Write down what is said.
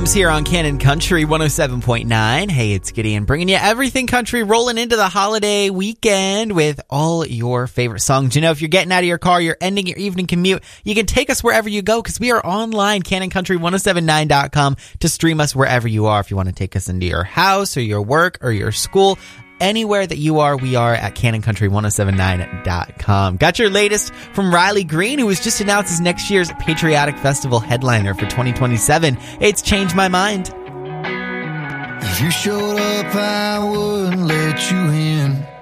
Combs here on Canon Country 107.9. Hey, it's Gideon bringing you everything country, rolling into the holiday weekend with all your favorite songs. You know, if you're getting out of your car, you're ending your evening commute, you can take us wherever you go because we are online, CanonCountry1079.com, to stream us wherever you are. If you want to take us into your house or your work or your school, anywhere that you are, we are at CanonCountry1079.com. Got your latest from Riley Green, who was just announced as next year's Patriotic Festival headliner for 2027. It's Changed My Mind. If you showed up, I wouldn't let you in.